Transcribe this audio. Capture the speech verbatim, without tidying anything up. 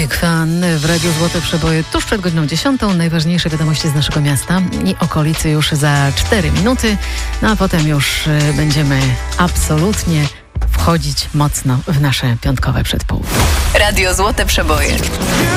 Big Fan w Radiu Złote Przeboje tuż przed godziną dziesiątą. Najważniejsze wiadomości z naszego miasta i okolicy już za cztery minuty. No a potem już będziemy absolutnie wchodzić mocno w nasze piątkowe przedpołudnie. Radio Złote Przeboje.